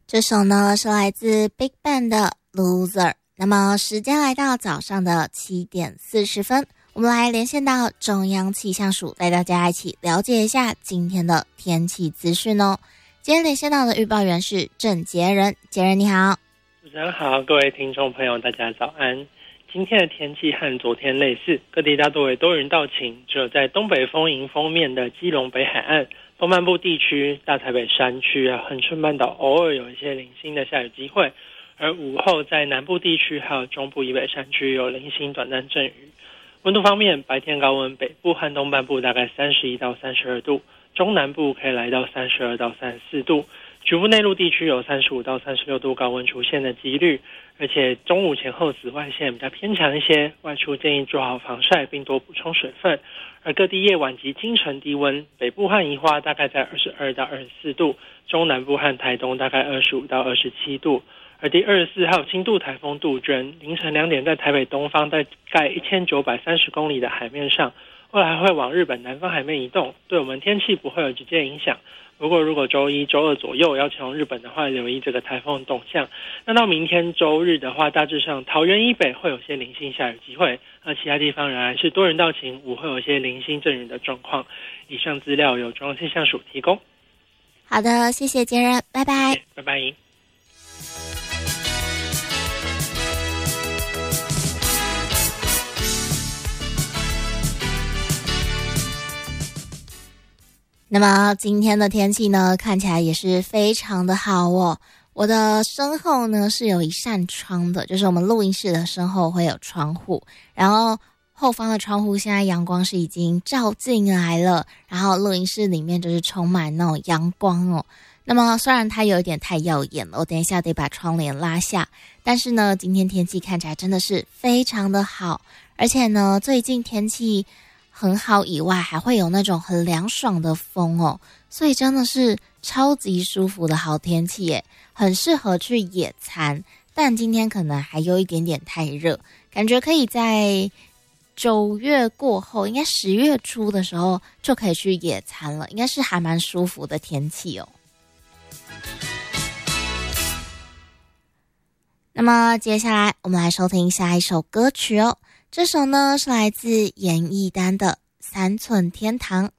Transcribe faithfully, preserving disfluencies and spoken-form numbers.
这首呢是来自 Big Bang 的 Loser。 那么时间来到早上的七点四十分，我们来连线到中央气象署，带大家一起了解一下今天的天气资讯哦。今天连线到的预报员是郑杰仁，杰仁你好。 主持人好，各位听众朋友大家早安。今天的天气和昨天类似，各地大多为多云到晴，只有在东北风迎风面的基隆北海岸、东半部地区、大台北山区啊、恒春半岛偶尔有一些零星的下雨机会，而午后在南部地区还有中部以北山区有零星短暂阵雨。温度方面，白天高温，北部和东半部大概三十一到三十二度，中南部可以来到三十二到三十四度，局部内陆地区有三十五到三十六度高温出现的几率。而且中午前后紫外线比较偏强一些，外出建议做好防晒并多补充水分。而各地夜晚及清晨低温，北部和宜花大概在二十二到二十四度，中南部和台东大概二十五到二十七度。而第二十四号轻度台风杜鹃凌晨两点在台北东方大概一千九百三十公里的海面上，未来会往日本南方海面移动，对我们天气不会有直接影响。不过如果周一周二左右要前往日本的话，留意这个台风动向。那到明天周日的话，大致上桃园以北会有些零星下雨机会，而其他地方仍然是多云到晴，午会有些零星阵雨的状况。以上资料由中央气象署提供。 好的，谢谢杰仁，拜拜。 拜拜。 那么今天的天气呢，看起来也是非常的好哦。我的身后呢是有一扇窗的，就是我们录音室的身后会有窗户，然后后方的窗户现在阳光是已经照进来了，然后录音室里面就是充满那种阳光哦。那么虽然它有一点太耀眼了，我等一下得把窗帘拉下，但是呢今天天气看起来真的是非常的好，而且呢最近天气很好以外，还会有那种很凉爽的风哦，所以真的是超级舒服的好天气耶，很适合去野餐。但今天可能还有一点点太热，感觉可以在九月过后，应该十月初的时候就可以去野餐了，应该是还蛮舒服的天气哦。那么接下来我们来收听下一首歌曲哦。这首呢是来自严艺丹的《三寸天堂》。